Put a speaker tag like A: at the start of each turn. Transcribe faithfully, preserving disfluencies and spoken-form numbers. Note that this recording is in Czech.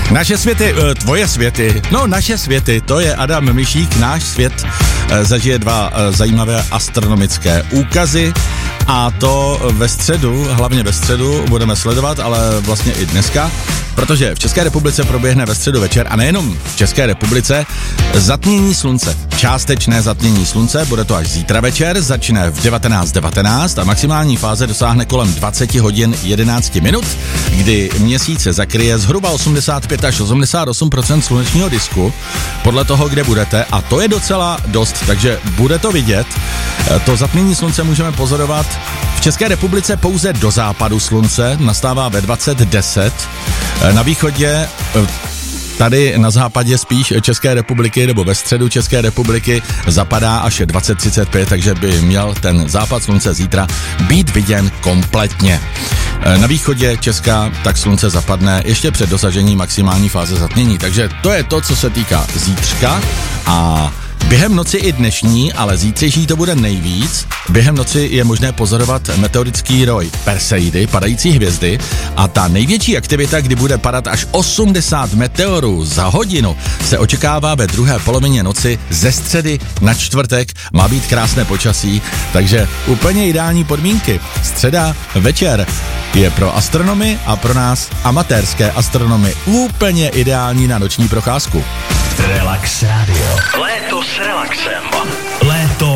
A: Naše světy, tvoje světy, no naše světy, to je Adam Myšík, náš svět zažije dva zajímavé astronomické úkazy a to ve středu, hlavně ve středu budeme sledovat, ale vlastně i dneska, protože v České republice proběhne ve středu večer a nejenom v České republice zatmění slunce. Částečné zatmění slunce, bude to až zítra večer, začne v devatenáct devatenáct a maximální fáze dosáhne kolem dvacet hodin jedenáct minut, kdy měsíc se zakryje zhruba osmdesát pět až osmdesát osm procent slunečního disku, podle toho, kde budete, a to je docela dost, takže bude to vidět. To zatmění slunce můžeme pozorovat v České republice pouze do západu slunce, nastává ve dvacet deset, na východě, tady na západě spíš České republiky nebo ve středu České republiky zapadá až dvacet třicet pět, takže by měl ten západ slunce zítra být viděn kompletně. Na východě Česka tak slunce zapadne ještě před dosažením maximální fáze zatmění, takže to je to, co se týká zítřka a během noci i dnešní, ale zítřejší to bude nejvíc. Během noci je možné pozorovat meteorický roj Perseidy, padající hvězdy, a ta největší aktivita, kdy bude padat až osmdesát meteorů za hodinu, se očekává ve druhé polovině noci ze středy na čtvrtek. Má být krásné počasí, takže úplně ideální podmínky. Středa večer je pro astronomy a pro nás amatérské astronomy úplně ideální na noční procházku.
B: Relax Radio. Léto s relaxem. Léto